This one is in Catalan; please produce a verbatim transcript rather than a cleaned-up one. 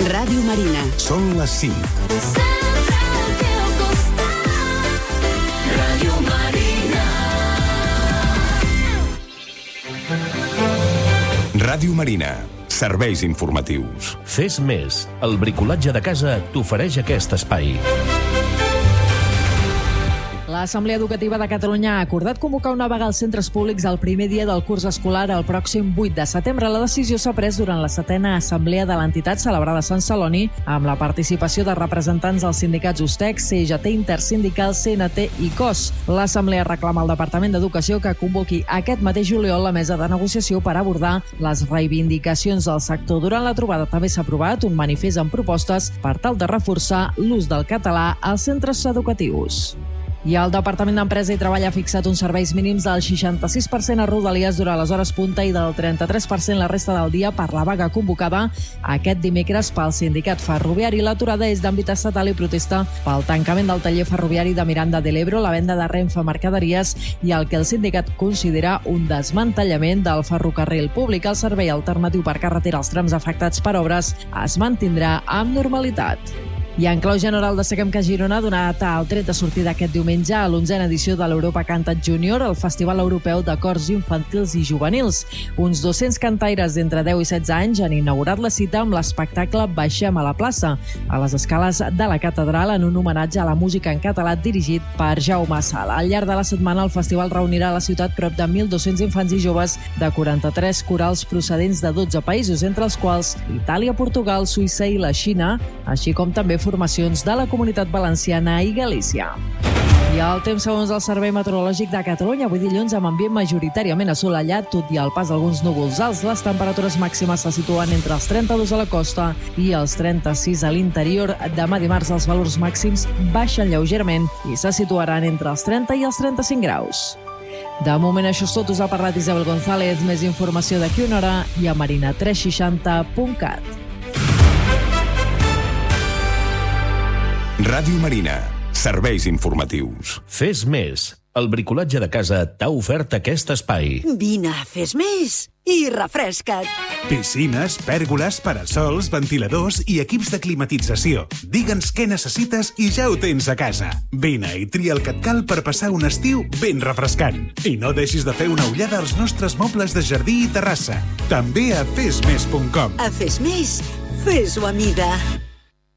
Ràdio Marina. Són les cinc. Sempre al teu costat. Ràdio Marina. Ràdio Marina. Serveis informatius. Fes més. El bricolatge de casa t'ofereix aquest espai. L'Assemblea Educativa de Catalunya ha acordat convocar una vaga als centres públics el primer dia del curs escolar el pròxim vuit de setembre. La decisió s'ha pres durant la setena assemblea de l'entitat celebrada a Sant Celoni amb la participació de representants dels sindicats Ustec, C G T Intersindical, C N T i C O S. L'Assemblea reclama al Departament d'Educació que convoqui aquest mateix juliol la mesa de negociació per abordar les reivindicacions del sector. Durant la trobada també s'ha aprovat un manifest amb propostes per tal de reforçar l'ús del català als centres educatius. I el Departament d'Empresa i Treball ha fixat uns serveis mínims del seixanta-sis per cent a Rodalies durant les hores punta i del trenta-tres per cent la resta del dia per la vaga convocada aquest dimecres pel sindicat ferroviari. L'aturada és d'àmbit estatal i protesta pel tancament del taller ferroviari de Miranda de l'Ebro, la venda de Renfe Mercaderies i el que el sindicat considera un desmantellament del ferrocarril públic. El servei alternatiu per carretera als trams afectats per obres es mantindrà amb normalitat. I en clau general destaquem que Girona ha donat el tret de sortida aquest diumenge a l'onzena edició de l'Europa Cantat Júnior, el Festival Europeu de Cors Infantils i Juvenils. Uns dos-cents cantaires d'entre deu i setze anys han inaugurat la cita amb l'espectacle Baixem a la plaça, a les escales de la catedral, en un homenatge a la música en català dirigit per Jaume Sala. Al llarg de la setmana, el festival reunirà a la ciutat prop de mil dos-cents infants i joves de quaranta-tres corals procedents de dotze països, entre els quals Itàlia, Portugal, Suïssa i la Xina, així com també formacions de la Comunitat Valenciana i Galícia. I el temps segons el Servei Meteorològic de Catalunya, avui dilluns amb ambient majoritàriament assolellat, tot i el pas d'alguns núvols alts. Les temperatures màximes se situen entre els trenta-dos a la costa i els trenta-sis a l'interior. Demà dimarts els valors màxims baixen lleugerament i se situaran entre els trenta i els trenta-cinc graus. De moment això és tot, us ha parlat Isabel González. Més informació d'aquí una hora i a marina tres seixanta punt cat. Ràdio Marina. Serveis informatius. Fes més. El bricolatge de casa t'ha ofert aquest espai. Vine, fes més i refresca't. Piscines, pèrgoles, parasols, ventiladors i equips de climatització. Digue'ns què necessites i ja ho tens a casa. Vine i tria el que et cal per passar un estiu ben refrescant. I no deixis de fer una ullada als nostres mobles de jardí i terrassa. També a fes més punt com. A Fes Més, fes-ho a mida.